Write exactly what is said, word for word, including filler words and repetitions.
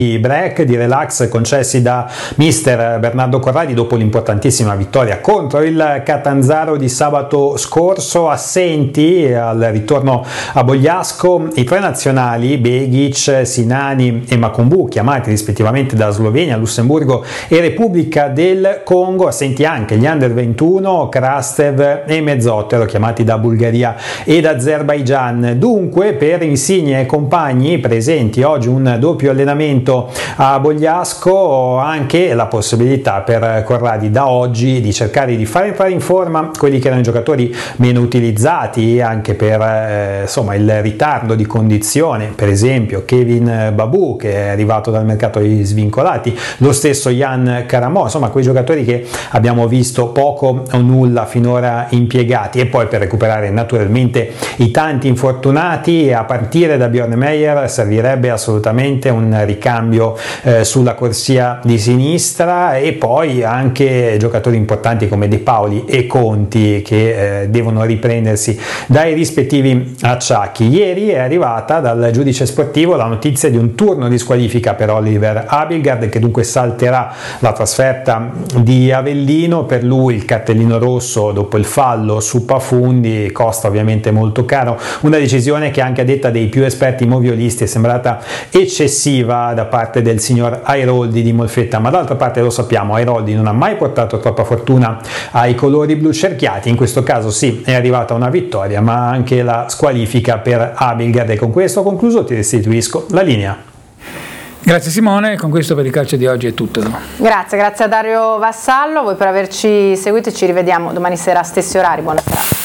di break, di relax concessi da mister Bernardo Corradi dopo l'importantissima vittoria contro il Catanzaro di sabato scorso. Assenti al ritorno a Bogliasco i tre nazionali Begic, Sinani e Makumbu, chiamati rispettivamente da Slovenia, Lussemburgo e Repubblica del Congo. Assenti anche gli under ventuno Krastev e Mezzottero, chiamati da Bulgaria ed Azerbaigian. Dunque per Insigne e compagni presenti oggi un doppio allenamento a Bogliasco, anche la possibilità per Corradi da oggi di cercare di far entrare in forma quelli che erano i giocatori meno utilizzati anche per eh, insomma il ritardo di condizione, per esempio Kevin Babu che è arrivato dal mercato degli svincolati, lo stesso Jan Karamò, insomma quei giocatori che abbiamo visto poco o nulla finora impiegati, e poi per recuperare naturalmente i tanti infortunati a partire da Bjorn Meyer servirebbe assolutamente un ricambio Eh, sulla corsia di sinistra, e poi anche giocatori importanti come De Paoli e Conti che eh, devono riprendersi dai rispettivi acciacchi. Ieri è arrivata dal giudice sportivo la notizia di un turno di squalifica per Oliver Abildgaard, che dunque salterà la trasferta di Avellino. Per lui il cartellino rosso dopo il fallo su Pafundi costa ovviamente molto caro, una decisione che anche a detta dei più esperti moviolisti è sembrata eccessiva da parte del signor Airoldi di Molfetta, ma d'altra parte lo sappiamo, Airoldi non ha mai portato troppa fortuna ai colori blu cerchiati. In questo caso sì, è arrivata una vittoria, ma anche la squalifica per Abildgaard. E con questo concluso ti restituisco la linea. Grazie Simone, con questo per il calcio di oggi è tutto. Grazie, grazie a Dario Vassallo, voi per averci seguito e ci rivediamo domani sera a stessi orari. Buonasera.